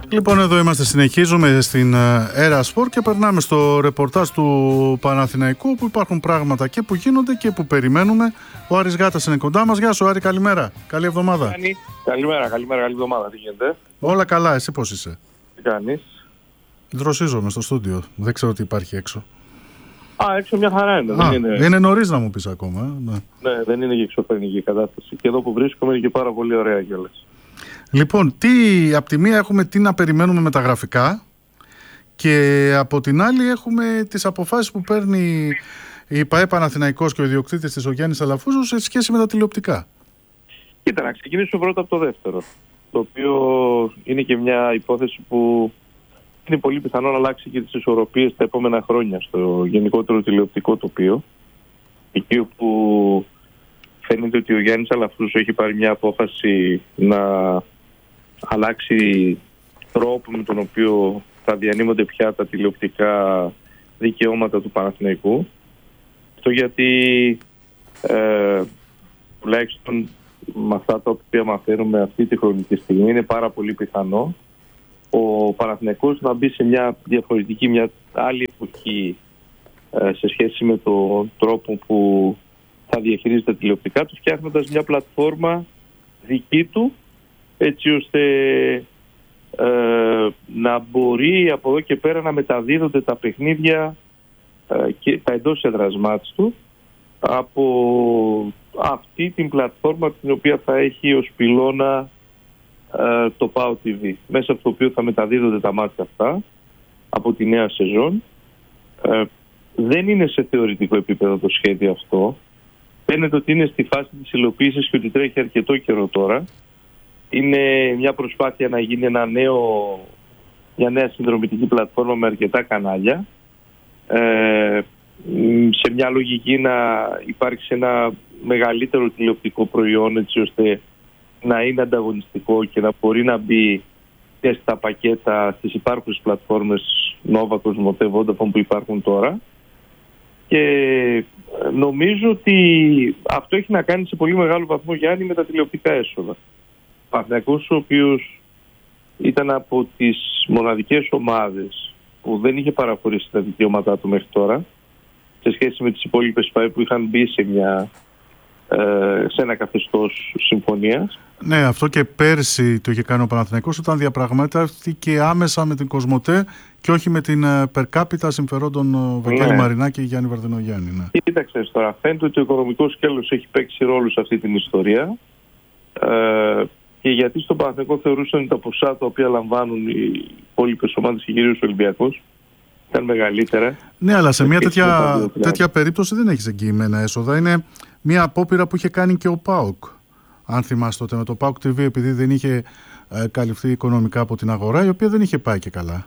Λοιπόν, εδώ είμαστε, συνεχίζουμε στην Έρα Σπορ και περνάμε στο ρεπορτάζ του Παναθηναϊκού, που υπάρχουν πράγματα και που γίνονται και που περιμένουμε. Ο Άρης Γάτας είναι κοντά μας. Γεια σου Άρη, καλημέρα. Καλή εβδομάδα. Καλημέρα, καλή εβδομάδα. Τι γίνεται? Όλα καλά, εσύ πώς είσαι? Τι κάνεις? Δροσίζομαι στο στούντιο, δεν ξέρω τι υπάρχει έξω. Έξω μια χαρά είναι. Είναι νωρίς να μου πεις ακόμα. Ναι, δεν είναι και εξωφρενική η κατάσταση. Και εδώ που βρίσκομαι είναι και πάρα πολύ ωραία κιόλας. Λοιπόν, απ' τη μία έχουμε τι να περιμένουμε με τα γραφικά και από την άλλη έχουμε τις αποφάσεις που παίρνει η ΠΑΕ Παναθηναϊκός και ο ιδιοκτήτης της, ο Γιάννης Αλαφούζος, σε σχέση με τα τηλεοπτικά. Κοίτα, να ξεκινήσουμε πρώτα από το δεύτερο, το οποίο είναι και μια υπόθεση που είναι πολύ πιθανό να αλλάξει και τις ισορροπίες τα επόμενα χρόνια στο γενικότερο τηλεοπτικό τοπίο. Εκεί όπου φαίνεται ότι ο Γιάννης Αλαφούζος έχει πάρει μια απόφαση να αλλάξει τρόπο με τον οποίο θα διανύμονται πια τα τηλεοπτικά δικαιώματα του Παναθηναϊκού. Αυτό γιατί τουλάχιστον με αυτά τα οποία μαθαίνουμε αυτή τη χρονική στιγμή είναι πάρα πολύ πιθανό ο Παναθηναϊκός να μπει σε μια διαφορετική, μια άλλη εποχή σε σχέση με τον τρόπο που θα διαχειρίζεται τα τηλεοπτικά του, φτιάχνοντας μια πλατφόρμα δική του, έτσι ώστε να μπορεί από εδώ και πέρα να μεταδίδονται τα παιχνίδια και τα εντός έδρας μάτς του από αυτή την πλατφόρμα την οποία θα έχει ως πυλώνα το PAO TV, μέσα από το οποίο θα μεταδίδονται τα μάτια αυτά από τη νέα σεζόν. Δεν είναι σε θεωρητικό επίπεδο το σχέδιο αυτό. Φαίνεται ότι είναι στη φάση της υλοποίησης και ότι τρέχει αρκετό καιρό τώρα. Είναι μια προσπάθεια να γίνει μια νέα συνδρομητική πλατφόρμα με αρκετά κανάλια, σε μια λογική να υπάρξει ένα μεγαλύτερο τηλεοπτικό προϊόν, έτσι ώστε να είναι ανταγωνιστικό και να μπορεί να μπει και στα πακέτα στις υπάρχουσες πλατφόρμες Nova, Cosmote, Vodafone που υπάρχουν τώρα. Και νομίζω ότι αυτό έχει να κάνει σε πολύ μεγάλο βαθμό, Γιάννη, με τα τηλεοπτικά έσοδα. Ο Παναθηναϊκός, ο οποίος ήταν από τις μοναδικές ομάδες που δεν είχε παραχωρήσει τα δικαιώματά του μέχρι τώρα, σε σχέση με τις υπόλοιπες ΠΑΕ που είχαν μπει σε ένα καθεστώς συμφωνίας. Ναι, αυτό και πέρσι το είχε κάνει ο Παναθηναϊκός όταν διαπραγματεύτηκε άμεσα με την Κοσμοτέ και όχι με την per capita συμφερόντων Βαγγέλη Μαρινάκη και Γιάννη Βαρδινογιάννη. Ναι. Κοίταξε τώρα, φαίνεται ότι ο οικονομικός σκέλος έχει παίξει ρόλο σε αυτή την ιστορία, και γιατί στον Παναθηναϊκό θεωρούσαν τα ποσά τα οποία λαμβάνουν οι υπόλοιπες ομάδες και κυρίως ο Ολυμπιακός ήταν μεγαλύτερα. Ναι, αλλά σε μια τέτοια περίπτωση δεν έχεις εγγυημένα έσοδα. Είναι μια απόπειρα που είχε κάνει και ο ΠΑΟΚ. Αν θυμάστε τότε με το ΠΑΟΚ TV, επειδή δεν είχε καλυφθεί οικονομικά από την αγορά, η οποία δεν είχε πάει και καλά.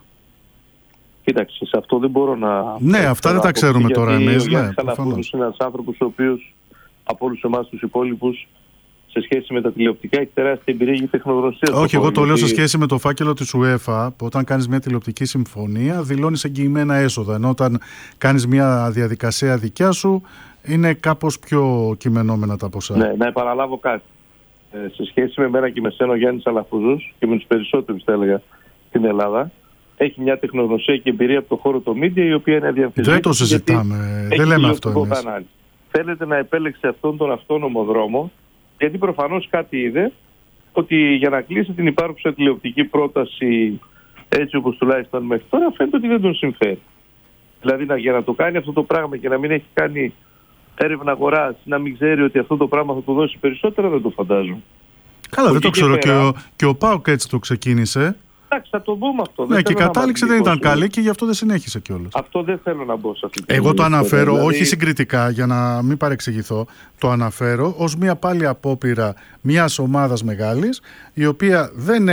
Κοίταξε, σε αυτό δεν μπορώ να... Ναι, αυτά δεν τα ξέρουμε τώρα εμείς. Ο Γιάννης Αλαφούζος είναι ένας άνθρωπος ο οποίος από όλους εμάς τους υπόλοιπους σε σχέση με τα τηλεοπτικά έχει τεράστια εμπειρία και τεχνογνωσία. Όχι, εγώ το λέω σε σχέση με το φάκελο της UEFA, που όταν κάνεις μια τηλεοπτική συμφωνία δηλώνεις εγγυημένα έσοδα, ενώ όταν κάνεις μια διαδικασία δικιά σου είναι κάπως πιο κειμενόμενα τα ποσά. Ναι, να επαναλάβω κάτι. Σε σχέση με μένα και με σένα, ο Γιάννης Αλαφούζος, και με τους περισσότερους θα έλεγα στην Ελλάδα, έχει μια τεχνογνωσία και εμπειρία από το χώρο το media, η οποία είναι αδιαμφισβήτητη. Δεν το συζητάμε, δεν λέμε αυτό εμείς. Θέλετε να επέλεξε αυτόν τον αυτόνομο δρόμο, γιατί προφανώς κάτι είδε, ότι για να κλείσει την υπάρχουσα τηλεοπτική πρόταση έτσι όπως τουλάχιστον μέχρι τώρα, φαίνεται ότι δεν τον συμφέρει. Δηλαδή για να το κάνει αυτό το πράγμα και να μην έχει κάνει έρευνα αγοράς, να μην ξέρει ότι αυτό το πράγμα θα του δώσει περισσότερα, δεν το φαντάζομαι. Καλά, δεν το ξέρω. Και ο ΠΑΟΚ έτσι το ξεκίνησε. Εντάξει, θα το δούμε αυτό. Ναι, και η κατάληξη δεν ήταν καλή και γι' αυτό δεν συνέχισε κιόλας. Αυτό δεν θέλω να μπω σε αυτή την... Εγώ το αναφέρω, δηλαδή... όχι συγκριτικά, για να μην παρεξηγηθώ, το αναφέρω ως μια πάλι απόπειρα μιας ομάδας μεγάλης, η οποία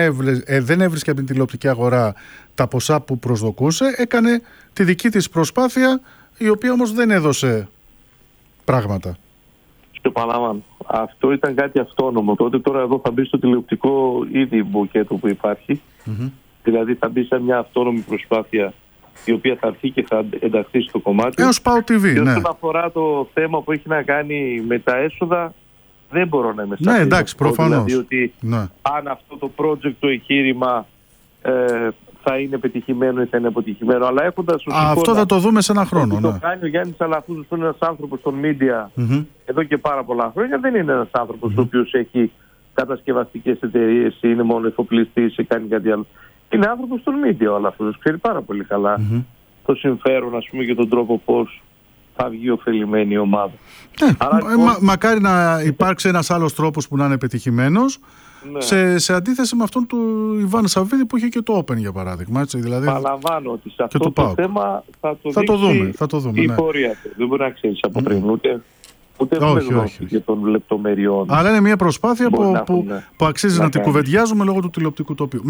δεν έβρισκε από την τηλεοπτική αγορά τα ποσά που προσδοκούσε, έκανε τη δική της προσπάθεια, η οποία όμως δεν έδωσε πράγματα. Και επαναλαμβάνω, αυτό ήταν κάτι αυτόνομο. Τότε τώρα εδώ θα μπει στο τηλεοπτικό ήδη μπουκέτο που υπάρχει. Δηλαδή θα μπει σε μια αυτόνομη προσπάθεια η οποία θα έρθει και θα ενταχθεί στο κομμάτι. Έως PAO TV, και ναι. όσον αφορά το θέμα που έχει να κάνει με τα έσοδα, δεν μπορώ να είμαι σαφής. Ναι, εντάξει, προφανώς. Δηλαδή ότι αν αυτό το project, το εγχείρημα θα είναι πετυχημένο ή θα είναι αποτυχημένο. Αλλά έχοντας αυτό θα το δούμε σε ένα χρόνο. Το κάνει ο Γιάννης Αλαφούζος, που είναι ένας άνθρωπος των media εδώ και πάρα πολλά χρόνια. Δεν είναι ένας άνθρωπος ο οποίος έχει κατασκευαστικές εταιρείες ή είναι μόνο εφοπλιστής ή κάνει κάτι άλλο. Είναι άνθρωπος των media ο Αλαφούζος. Ξέρει πάρα πολύ καλά το συμφέρον, ας πούμε, και τον τρόπο πώς θα βγει ωφελημένη η ομάδα. Μακάρι να υπάρξει ένας άλλος τρόπος που να είναι πετυχημένος, σε αντίθεση με αυτόν του Ιβάν Σαββίδη που είχε και το Open, για παράδειγμα. Έτσι, δηλαδή, παραλαμβάνω ότι σε αυτό το θέμα θα το δούμε η πορεία του. Δεν μπορεί να ξέρεις από πριν, ούτε έχουμε γνώση για των λεπτομεριών. Αλλά είναι μια προσπάθεια που αξίζει να την κουβεντιάζουμε λόγω του τηλεοπτικού τοπίου.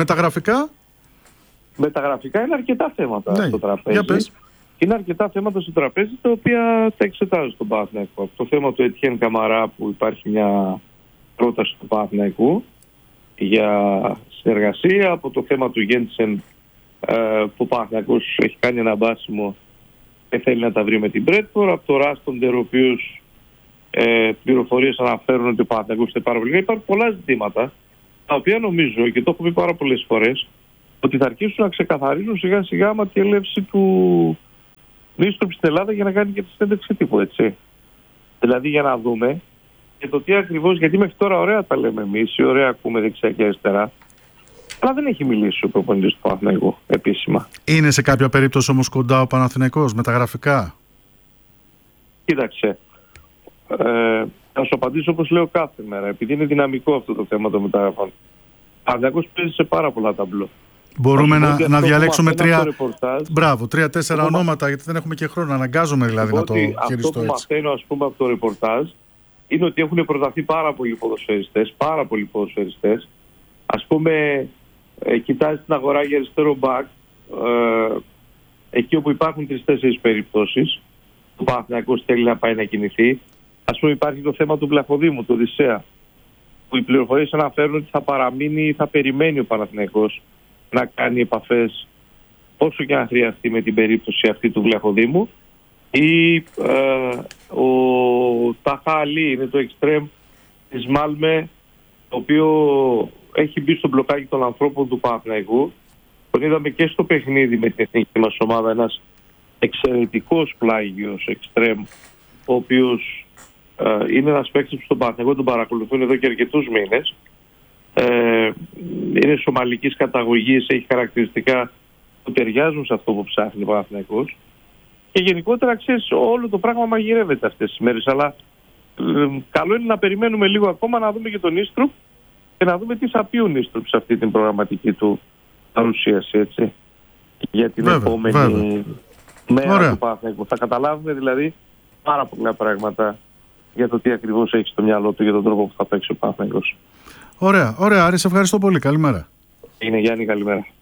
Μεταγραφικά είναι αρκετά θέματα στο τραπέζι. Είναι αρκετά θέματα στο τραπέζι τα οποία τα εξετάζω στον Παναθηναϊκό. Το θέμα του Ετιέν Καμαρά, που υπάρχει μια πρόταση του Παναθηναϊκού για συνεργασία, από το θέμα του Γέντσεν, που ο Παναθηναϊκός έχει κάνει ένα μπάσιμο και θέλει να τα βρει με την Μπρέτφορντ, από το Ράστοντερ, ο οποίος πληροφορίες αναφέρουν ότι ο Παναθηναϊκός είναι πάρα πολύ. Υπάρχουν πολλά ζητήματα τα οποία νομίζω, και το έχω πει πάρα πολλές φορές, ότι θα αρχίσουν να ξεκαθαρίζουν σιγά σιγά με τη έλευση του Νίστροπ στην Ελλάδα για να κάνει και τη συνέντευξη τύπου, έτσι. Δηλαδή για να δούμε και το τι ακριβώς, γιατί μέχρι τώρα ωραία τα λέμε εμείς, ή ωραία ακούμε δεξιά και αριστερά, αλλά δεν έχει μιλήσει ο προπονητής του Παναθηναϊκού επίσημα. Είναι σε κάποια περίπτωση όμως κοντά ο Παναθηναϊκός μεταγραφικά? Κοίταξε, θα σου απαντήσω όπως λέω κάθε μέρα, επειδή είναι δυναμικό αυτό το θέμα των μεταγραφών. Ο Παναθηναϊκός παίζει σε πάρα πολλά ταμπλό. Μπορούμε να διαλέξουμε 3-4 ονόματα, γιατί δεν έχουμε και χρόνο. Αναγκάζομαι δηλαδή να το χειριστώ έτσι. Αυτό που μαθαίνω, ας πούμε, από το ρεπορτάζ είναι ότι έχουν προταθεί πάρα πολλοί ποδοσφαιριστές. Ας πούμε, κοιτάζει την αγορά για αριστερό μπακ, εκεί όπου υπάρχουν 3-4 περιπτώσεις, ο Παναθηναϊκός θέλει να πάει να κινηθεί. Ας πούμε, υπάρχει το θέμα του Βλαχοδήμου, του Οδυσσέα, που οι πληροφορίες αναφέρουν ότι θα παραμείνει ή θα περιμένει ο Παναθηναϊκός να κάνει επαφές όσο και αν χρειαστεί με την περίπτωση αυτή του Βλαχοδήμου. Ή ο Ταχά Αλή είναι το εξτρέμ της Μάλμε, το οποίο έχει μπει στο μπλοκάκι των ανθρώπων του Παναθηναϊκού. Τον είδαμε και στο παιχνίδι με την εθνική μας ομάδα, ένας εξαιρετικός πλάγιος εξτρέμ, ο οποίος είναι ένας παίκτης που στον Παναθηναϊκό τον παρακολουθούν εδώ και αρκετούς μήνες. Είναι σομαλικής καταγωγής, έχει χαρακτηριστικά που ταιριάζουν σε αυτό που ψάχνει ο Παναθηναϊκός. Και γενικότερα, ξέρεις, όλο το πράγμα μαγειρεύεται αυτές τις μέρες. Αλλά καλό είναι να περιμένουμε λίγο ακόμα, να δούμε και τον Νίστροπ και να δούμε τι θα πει ο Νίστροπ σε αυτή την προγραμματική του παρουσίαση, έτσι, για την επόμενη μέρα του Παναθηναϊκού. Θα καταλάβουμε δηλαδή πάρα πολλά πράγματα για το τι ακριβώς έχει στο μυαλό του, για τον τρόπο που θα παίξει ο Παναθηναϊκός. Ωραία, Άρη, σε ευχαριστώ πολύ. Καλημέρα. Είναι Γιάννη, καλημέρα.